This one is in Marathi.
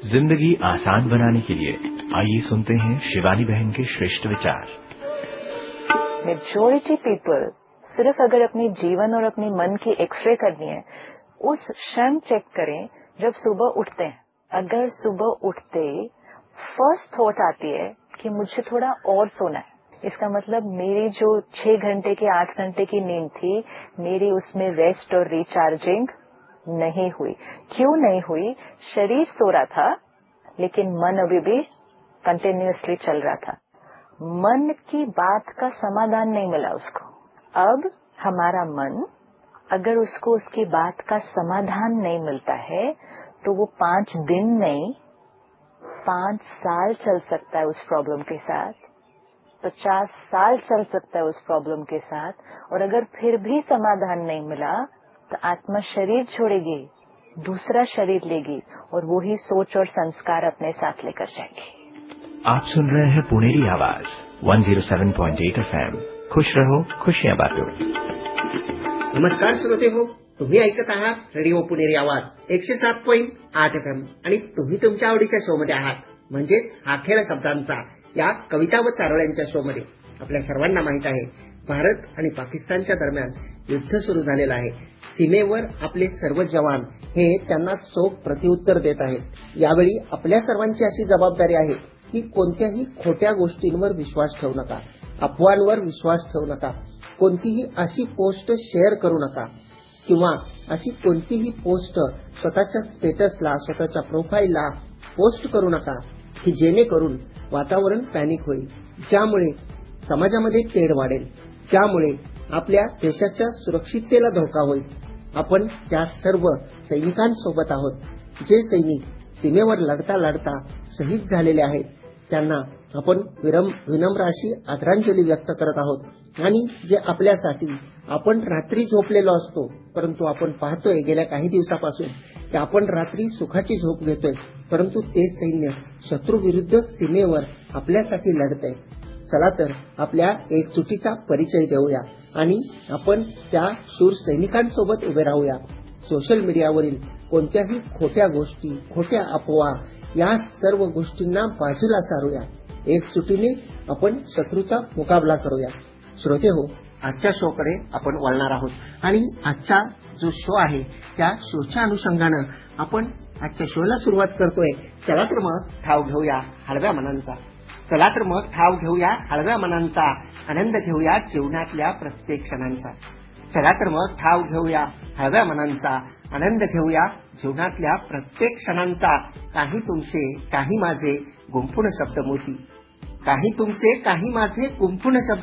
जिंदगी आसान बनाने के लिए आइए सुनते हैं शिवानी बहन के श्रेष्ठ विचार। मेजॉरिटी पीपल सिर्फ अगर अपने जीवन और अपने मन की एक्सरे करनी है, उस क्षण चेक करें जब सुबह उठते हैं। अगर सुबह उठते फर्स्ट थॉट आती है कि मुझे थोड़ा और सोना है, इसका मतलब मेरी जो 6 घंटे की 8 घंटे की नींद थी, मेरी उसमें रेस्ट और रिचार्जिंग नहीं हुई। क्यों नहीं हुई? शरीर सो रहा था लेकिन मन अभी भी कंटिन्यूअसली चल रहा था। मन की बात का समाधान नहीं मिला उसको। अब हमारा मन, अगर उसको उसकी बात का समाधान नहीं मिलता है तो वो 5 दिन नहीं 5 साल चल सकता है उस प्रॉब्लम के साथ, 50 साल चल सकता है उस प्रॉब्लम के साथ। और अगर फिर भी समाधान नहीं मिला तो आत्मा शरीर छोड़ेगी, दूसरा शरीर लेगी और वो ही सोच और संस्कार अपने साथ लेकर जाएगी। आप सुन रहे हैं पुनेरी आवाज 107.8 FM। खुश रहो, खुशियां बांटो। नमस्कार श्रोते हो, तुम्ही ऐकत आहात रेडिओ पुनेरी आवाज 107.8 FM आणि तुम्ही तुमच्या आवडीच्या शो मध्ये आहात, म्हणजेच हा खेळ शब्दांचा या कविता व चारोळ्यांच्या शो मध्ये। आपल्या सर्वांना माहित आहे, भारत आणि पाकिस्तानच्या दरम्यान युद्ध सुरू झालेलं आहे। सीमेवर आपले सर्व जवान हे त्यांना चोख प्रत्युत्तर देत आहेत। यावेळी आपल्या सर्वांची अशी जबाबदारी आहे की कोणत्याही खोट्या गोष्टींवर विश्वास ठेवू नका, अफवांवर विश्वास ठेवू नका, कोणतीही अशी पोस्ट शेअर करू नका किंवा अशी कोणतीही पोस्ट स्वतःच्या स्टेटसला, स्वतःच्या प्रोफाईलला पोस्ट करू नका की जेणेकरून वातावरण पॅनिक होईल, ज्यामुळे समाजामध्ये तेढ वाढेल, ज्यामुळे आपल्या देशाच्या सुरक्षिततेला धोका होईल। आपण त्या सर्व सैनिकांसोबत आहोत, जे सैनिक सीमेवर लढता लढता शहीद झालेले आहेत। त्यांना आपण विनम्र अशी आदरांजली व्यक्त करत आहोत। आणि जे आपल्यासाठी आपण रात्री झोपलेलो असतो, परंतु आपण पाहतोय गेल्या काही दिवसापासून की आपण रात्री सुखाची झोप घेतोय, परंतु ते सैन्य शत्रूविरुद्ध सीमेवर आपल्यासाठी लढतंय। चला तर आपल्या एकजुटीचा परिचय देऊया आणि आपण त्या शूर सैनिकांसोबत उभे राहूया। सोशल मीडियावरील कोणत्याही खोट्या गोष्टी, खोट्या अफवा या सर्व गोष्टींना बाजूला सारूया। एकजुटीने आपण शत्रूचा मुकाबला करूया। श्रोते हो, आजच्या शोकडे आपण वळणार आहोत आणि आजचा जो शो आहे त्या शोच्या अनुषंगाने आपण आजच्या शोला सुरुवात करतोय। चला तर मग ठाव घेऊया हळव्या मनांचा, चला तर मग ठाव घेऊया हळव्या मनांचा, आनंद घेऊया जीवनातल्या प्रत्येक क्षणांचा। चला तर मग ठाव घेऊया हळव्या मनांचा, आनंद घेऊया जीवनातल्या प्रत्येक क्षणांचा। काही तुमचे काही माझे गुंफून शब्द मोती, काही तुमचे काही माझे गुंफून शब्द